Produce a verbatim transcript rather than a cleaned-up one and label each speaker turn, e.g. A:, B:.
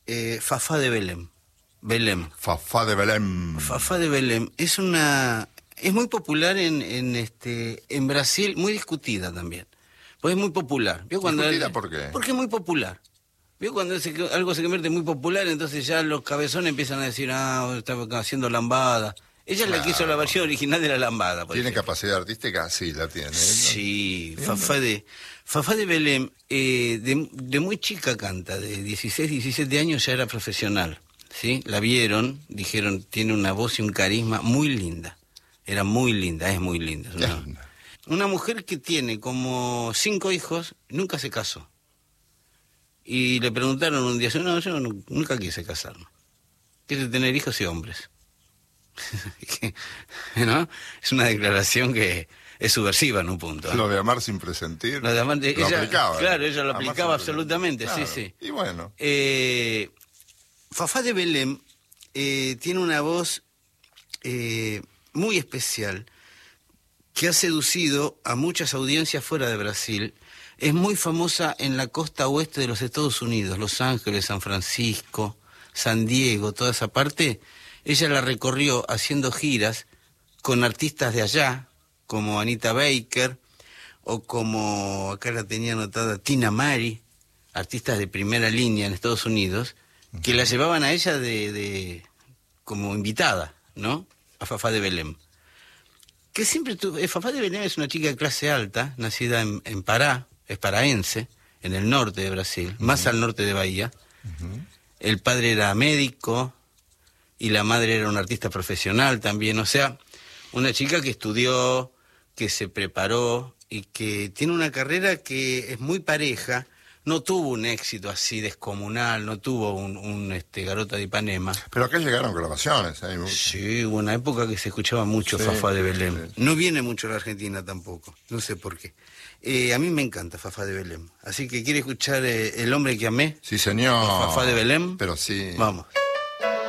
A: eh, Fafá de Belém. Belém.
B: Fafá de Belém.
A: Fafá de Belém es una es muy popular en, en este en Brasil, muy discutida también. Pues es muy popular. ¿Vio cuando
B: ¿Discutida
A: el-
B: por qué?
A: Porque es muy popular. ¿Vio cuando se- algo se convierte muy popular, entonces ya los cabezones empiezan a decir, ah, está haciendo lambada? Ella es la que hizo la
B: Claro.
A: versión original de la lambada, por
B: ¿Tiene
A: ejemplo.
B: capacidad artística? Sí, la tiene. ¿no?
A: Sí,
B: Bien,
A: Fafá de, Fafá de Belém, eh, de, de muy chica canta, de dieciséis, diecisiete años ya era profesional, ¿sí? La vieron, dijeron, tiene una voz y un carisma muy linda, era muy linda, es muy linda. Es una,
B: Linda.
A: una mujer que tiene como cinco hijos, nunca se casó. Y le preguntaron un día, no, yo nu- nunca quise casarme. Quise tener hijos y hombres. ¿No? Es una declaración que es subversiva en un punto. ¿eh?
B: Lo de amar sin presentir.
A: Lo de amar-
B: lo
A: ella-
B: aplicaba.
A: claro, ella lo
B: Amar
A: aplicaba
B: sin presentir.
A: absolutamente, sí,
B: Claro.
A: sí.
B: Y bueno,
A: Eh, Fafá de Belém eh, tiene una voz eh, muy especial que ha seducido a muchas audiencias fuera de Brasil. Es muy famosa en la costa oeste de los Estados Unidos, Los Ángeles, San Francisco, San Diego, toda esa parte. Ella la recorrió haciendo giras con artistas de allá, como Anita Baker, o como, acá la tenía anotada, Tina Mari, artistas de primera línea en Estados Unidos, que la llevaban a ella de, de como invitada, ¿no? A Fafá de Belém. Que siempre tuvo, eh, Fafá de Belém es una chica de clase alta, nacida en, en Pará, es paraense, en el norte de Brasil, uh-huh. más al norte de Bahía. Uh-huh. El padre era médico y la madre era una artista profesional también, o sea, una chica que estudió, que se preparó y que tiene una carrera que es muy pareja. No tuvo un éxito así descomunal, no tuvo un, un este, Garota de Ipanema.
B: Pero acá llegaron grabaciones. ¿eh?
A: Sí, hubo una época que se escuchaba mucho sí, Fafá de Belém. Sí, sí. No viene mucho a la Argentina tampoco, no sé por qué. Eh, a mí me encanta Fafá de Belém. Así que, ¿quiere escuchar eh, El hombre que amé?
B: Sí, señor.
A: Fafá de Belém.
B: Pero sí.
A: Vamos.